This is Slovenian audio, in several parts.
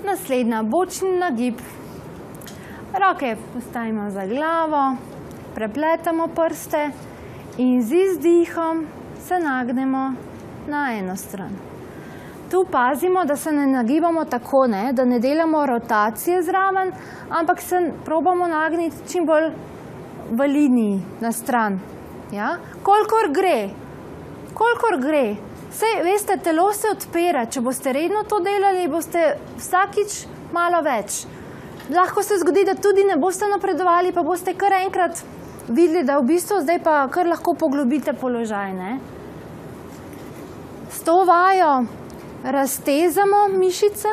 Naslednja, bočni nagib. Roke postavimo za glavo, prepletamo prste in z izdihom se nagnemo na eno stran. Tu pazimo, da se ne nagibamo tako, da ne delamo rotacije zraven, ampak se probamo nagniti čim bolj v liniji na stran. Kolikor gre. Sej, veste, telo se odpira. Če boste redno to delali, boste vsakič malo več. Lahko se zgodi, da tudi ne boste napredovali, pa boste kar enkrat videli, da v bistvu zdaj pa kar lahko poglobite položaj. S to vajo raztezamo mišice,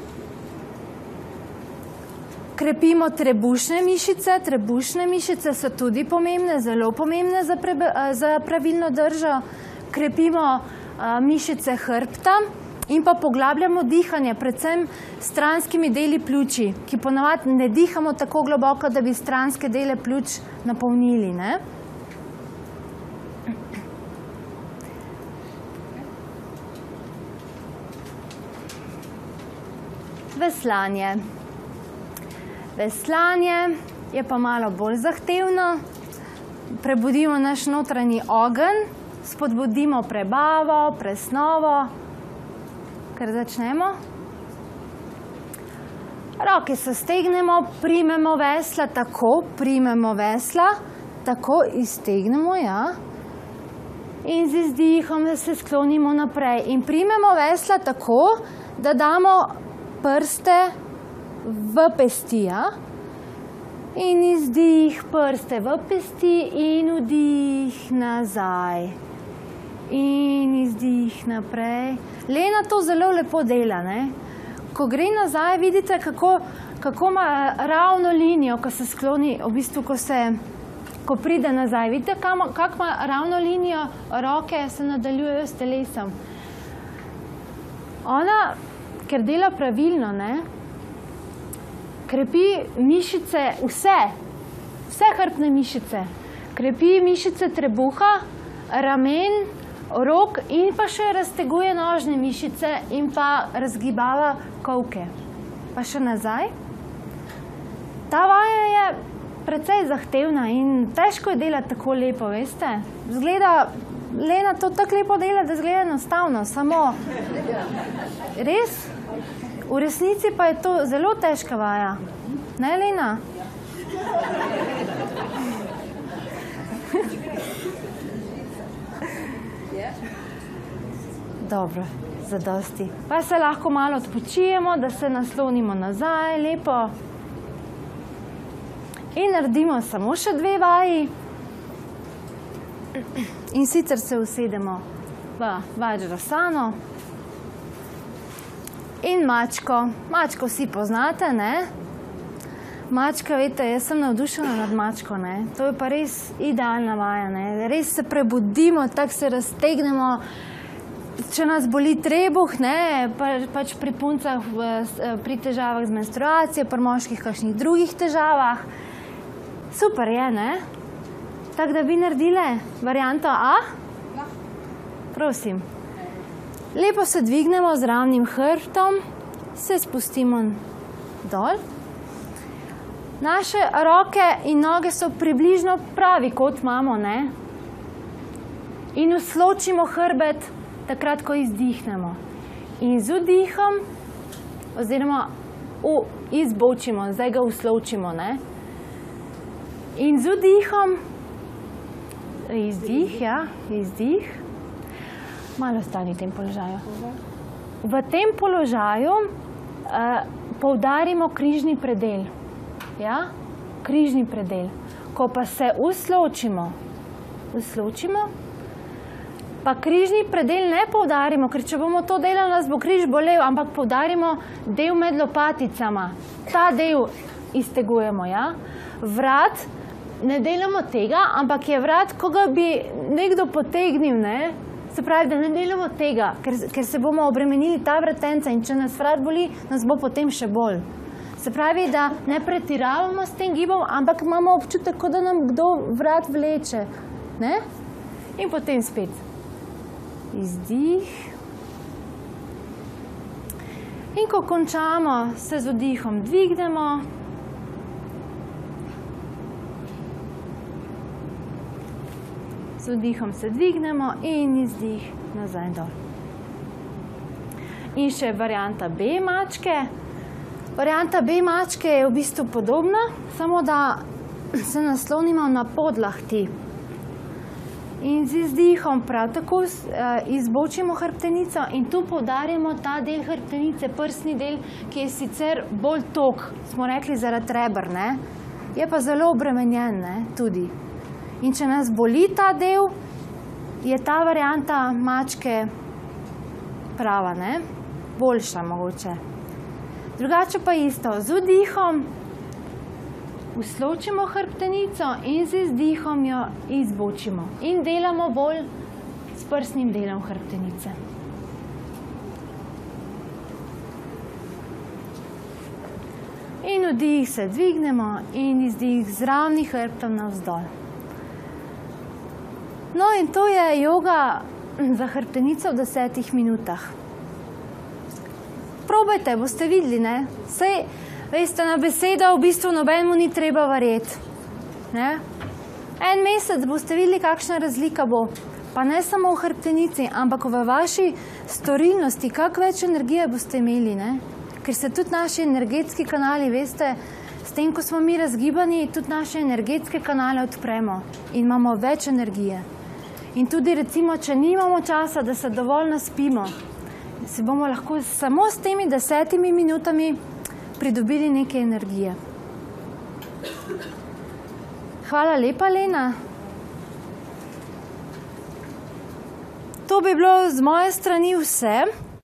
krepimo trebušne mišice. Trebušne mišice so tudi pomembne, zelo pomembne za pravilno držo. Krepimo mišice hrbta in pa poglabljamo dihanje, predvsem stranskimi deli pljuči, ki ponavadi ne dihamo tako globoko, da bi stranske dele pljuč napolnili. Veslanje. Veslanje je pa malo bolj zahtevno. Prebudimo naš notranji ogenj, spodbudimo prebavo, presnovo. Kar začnemo. Roke se stegnemo, primemo vesla, tako iztegnemo, in z izdihom se sklonimo naprej. In primemo vesla tako, da damo prste v pesti, in izdih prste v pesti in vdih nazaj. In izdih naprej. Lena to zelo lepo dela. Ko gre nazaj, vidite, kako ima ravno linijo, ko se skloni, v bistvu, ko pride nazaj. Vidite, kako ima ravno linijo, roke se nadaljujejo s telesom. Ona, ker dela pravilno, krepi mišice, vse hrbtne mišice. Krepi mišice trebuha, ramen, rok in pa še razteguje nožne mišice in pa razgibava kolke. Pa še nazaj. Ta vaja je precej zahtevna in težko je delati tako lepo, veste. Zgleda, Lena to tako lepo dela, da zgleda enostavno, samo res. V resnici pa je to zelo težka vaja. Ne, Lena? Dobro, zadosti. Pa se lahko malo odpočijemo, da se naslonimo nazaj, lepo. In naredimo samo še 2 vaji. In sicer se usedemo v Vajrasano. In mačko. Mačko vsi poznate, Mačka, veste, jaz sem navdušena nad mačko, To je pa res idealna vaja, Res se prebudimo, tako se raztegnemo. Če nas boli trebuh, pač pri puncah pri težavah z menstruacijo, pri moških kakšnih drugih težavah. Super je, Tako da bi naredile varianto A? Prosim. Lepo se dvignemo z ravnim hrbtom, se spustimo dol. Naše roke in noge so približno pravi, kot imamo, In usločimo hrbet takrat, ko izdihnemo. In z vdihom, oziroma izbočimo, zdaj ga usločimo, In z vdihom, izdih, malo stani v tem položaju. V tem položaju poudarimo križni predel. Križni predel. Ko pa se usločimo, pa križni predel ne poudarimo, ker če bomo to delali, nas bo križ bolel, ampak poudarimo del med lopaticama. Ta del iztegujemo, Vrat, ne delamo tega, ampak je vrat, ko ga bi nekdo potegnil, Se pravi, da ne delamo tega, ker se bomo obremenili ta vratenca in če nas vrat boli, nas bo potem še bolj. Se pravi, da ne pretiravamo s tem gibom, ampak imamo občutek, kot da nam kdo vrat vleče. In potem spet izdih. In ko končamo, se z vdihom dvignemo. Z vdihom se dvignemo in izdih nazaj dol. In še varianta B mačke. Varianta B mačke je v bistvu podobna, samo da se naslonimo na podlahti. In z izdihom prav tako izbočimo hrbtenico in tu poudarjamo ta del hrbtenice, prsni del, ki je sicer bolj tog, smo rekli zaradi reber, ne? Je pa zelo obremenjen, ne? Tudi. In če nas boli ta del, je ta varianta mačke prava, ne? Boljša mogoče. Drugače pa isto, z vdihom usločimo hrbtenico in z izdihom jo izbočimo. In delamo bolj s prsnim delom hrbtenice. In vdih se dvignemo in izdih z ravnih hrbtom navzdol. No in to je joga za hrbtenico v 10 minutah. Probajte, boste videli, ne? Sej, veste, na besedo v bistvu nobenemu ni treba verjeti. Ne? En mesec boste videli, kakšna razlika bo. Pa ne samo v hrbtenici, ampak v vaši storilnosti, kak več energije boste imeli, ne? Ker se tudi naši energetski kanali, veste, s tem, ko smo mi razgibani, tudi naše energetske kanale odpremo in imamo več energije. In tudi recimo, če nimamo časa, da se dovolj naspimo, si bomo lahko samo s temi 10 minutami pridobili nekaj energije. Hvala lepa, Lena. To bi bilo z moje strani vse.